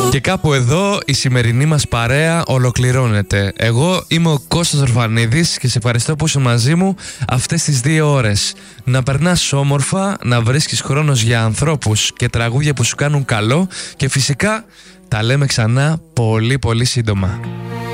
Και κάπου εδώ η σημερινή μας παρέα ολοκληρώνεται. Εγώ είμαι ο Κώστας Ορφανίδης και σε ευχαριστώ που είσαι μαζί μου αυτές τις 2 ώρες. Να περνάς όμορφα, να βρίσκεις χρόνος για ανθρώπους και τραγούδια που σου κάνουν καλό και φυσικά τα λέμε ξανά πολύ πολύ σύντομα.